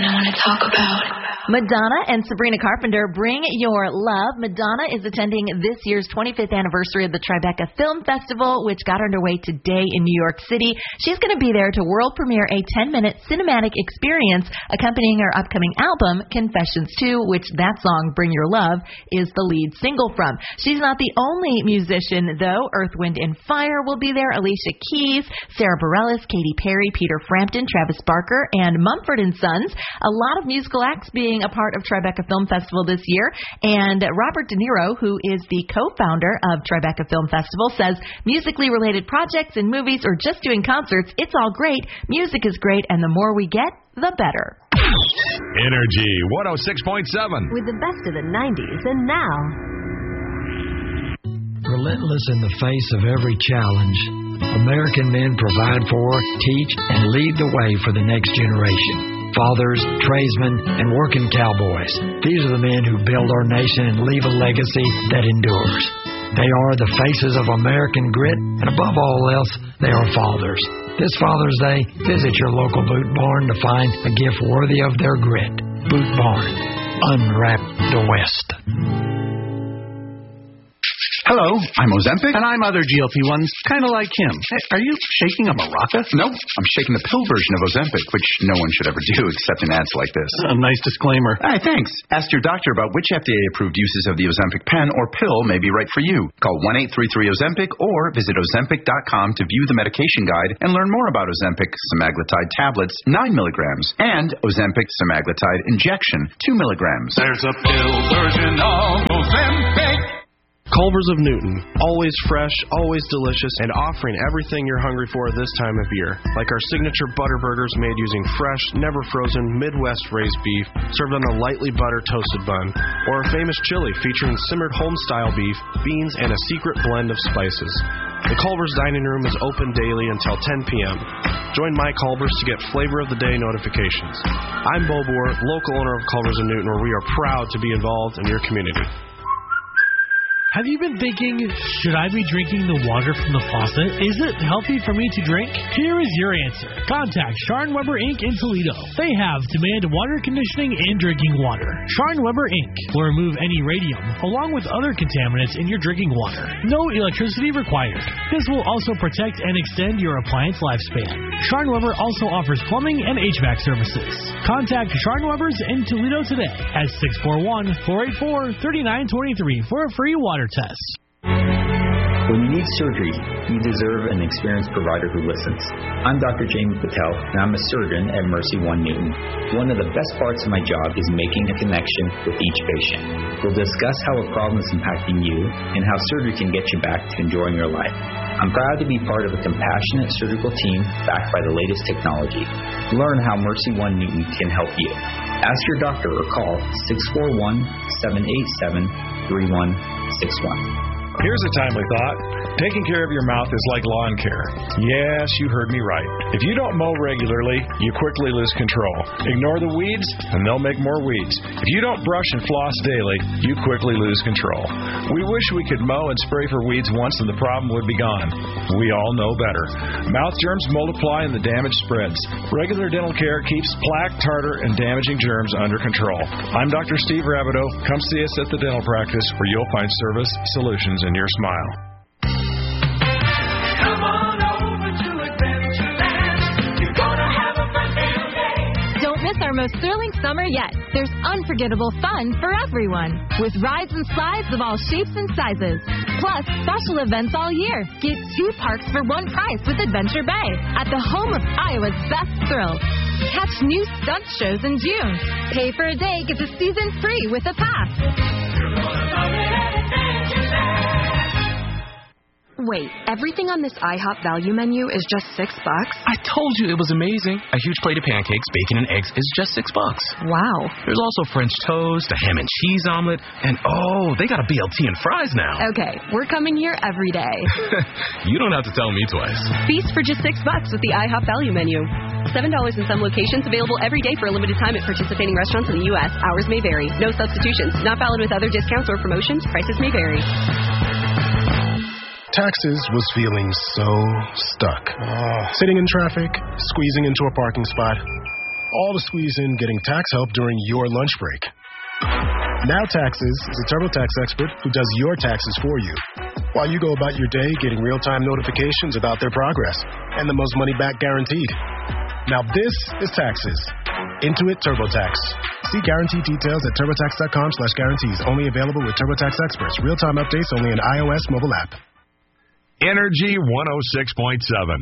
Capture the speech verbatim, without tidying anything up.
I want to talk about. Madonna and Sabrina Carpenter, Bring Your Love. Madonna is attending this year's twenty-fifth anniversary of the Tribeca Film Festival, which got underway today in New York City. She's going to be there to world premiere a ten-minute cinematic experience accompanying her upcoming album, Confessions two, which that song, Bring Your Love, is the lead single from. She's not the only musician, though. Earth, Wind and Fire will be there. Alicia Keys, Sarah Bareilles, Katy Perry, Peter Frampton, Travis Barker, and Mumford and Sons. A lot of musical acts being a part of Tribeca Film Festival this year. And Robert De Niro, who is the co-founder of Tribeca Film Festival, says musically related projects and movies or just doing concerts, it's all great. Music is great, and the more we get, the better. Energy one oh six point seven. With the best of the nineties and now. Relentless in the face of every challenge, American men provide for, teach, and lead the way for the next generation. Fathers, tradesmen, and working cowboys. These are the men who build our nation and leave a legacy that endures. They are the faces of American grit, and above all else, they are fathers. This Father's Day, visit your local boot barn to find a gift worthy of their grit. Boot Barn. Unwrap the West. Hello, I'm Ozempic. And I'm other G L P ones, kind of like him. Hey, are you shaking a maraca? Nope, I'm shaking the pill version of Ozempic, which no one should ever do except in ads like this. A nice disclaimer. Hey, thanks. Ask your doctor about which F D A-approved uses of the Ozempic pen or pill may be right for you. Call one eight three three Ozempic or visit Ozempic dot com to view the medication guide and learn more about Ozempic semaglutide tablets, nine milligrams, and Ozempic semaglutide injection, two milligrams. There's a pill version of Ozempic. Culver's of Newton, always fresh, always delicious, and offering everything you're hungry for this time of year. Like our signature butter burgers made using fresh, never frozen, Midwest raised beef, served on a lightly buttered toasted bun. Or our famous chili featuring simmered home-style beef, beans, and a secret blend of spices. The Culver's Dining Room is open daily until ten p.m. Join my Culver's to get Flavor of the Day notifications. I'm Bo Boer, local owner of Culver's of Newton, where we are proud to be involved in your community. Have you been thinking, should I be drinking the water from the faucet? Is it healthy for me to drink? Here is your answer. Contact Sharn Weber Incorporated in Toledo. They have demand water conditioning and drinking water. Sharn Weber Incorporated will remove any radium along with other contaminants in your drinking water. No electricity required. This will also protect and extend your appliance lifespan. Sharn Weber also offers plumbing and H V A C services. Contact Sharn Weber's in Toledo today at six four one, four eight four, three nine two three for a free water test. When you need surgery, you deserve an experienced provider who listens. I'm Doctor Jamie Patel, and I'm a surgeon at Mercy One Newton. One of the best parts of my job is making a connection with each patient. We'll discuss how a problem is impacting you and how surgery can get you back to enjoying your life. I'm proud to be part of a compassionate surgical team backed by the latest technology. Learn how Mercy One Newton can help you. Ask your doctor or call six four one, seven eight seven, three one six one. Here's a timely thought. Taking care of your mouth is like lawn care. Yes, you heard me right. If you don't mow regularly, you quickly lose control. Ignore the weeds, and they'll make more weeds. If you don't brush and floss daily, you quickly lose control. We wish we could mow and spray for weeds once and the problem would be gone. We all know better. Mouth germs multiply and the damage spreads. Regular dental care keeps plaque, tartar, and damaging germs under control. I'm Doctor Steve Rabideau. Come see us at the dental practice where you'll find service, solutions, in your smile. Come on over to Adventureland. You're gonna have a fun day. Don't miss our most thrilling summer yet. There's unforgettable fun for everyone, with rides and slides of all shapes and sizes. Plus, special events all year. Get two parks for one price with Adventure Bay at the home of Iowa's best thrills. Catch new stunt shows in June. Pay for a day, get the season free with a pass. You're gonna love it at Adventureland. Wait, everything on this IHOP value menu is just six bucks? I told you it was amazing. A huge plate of pancakes, bacon, and eggs is just six bucks. Wow. There's also French toast, a ham and cheese omelet, and oh, they got a B L T and fries now. Okay, we're coming here every day. You don't have to tell me twice. Feast for just six bucks with the IHOP value menu. Seven dollars in some locations, available every day for a limited time at participating restaurants in the U S. Hours may vary. No substitutions. Not valid with other discounts or promotions. Prices may vary. Taxes was feeling so stuck. Uh, sitting in traffic, squeezing into a parking spot. all to squeeze in getting tax help during your lunch break. Now Taxes is a TurboTax expert who does your taxes for you, while you go about your day getting real-time notifications about their progress and the most money back guaranteed. Now this is Taxes. Intuit TurboTax. See guarantee details at TurboTax.com slash guarantees. Only available with TurboTax experts. Real-time updates only in iOS mobile app. Energy one oh six point seven.